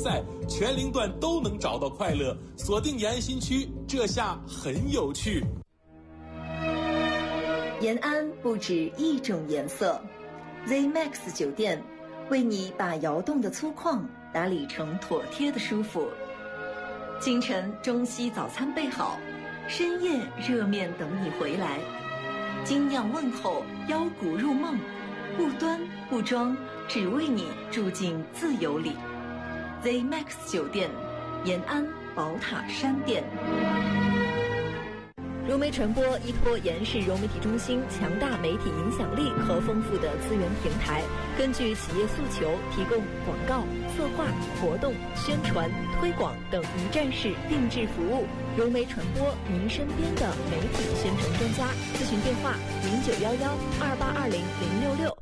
赛，全龄段都能找到快乐。锁定延安新区，这下很有趣。 延安不止一种颜色 ，ZMAX 酒店为你把窑洞的粗犷打理成妥帖的舒服。清晨中西早餐备好，深夜热面等你回来。精酿问候，邀骨入梦，不端不装，只为你住进自由里。ZMAX 酒店，延安宝塔山店。 融媒传播依托延市融媒体中心强大媒体影响力和丰富的资源平台，根据企业诉求提供广告、策划、活动、宣传、推广等一站式定制服务。融媒传播，您身边的媒体宣传专家。咨询电话：091128200666。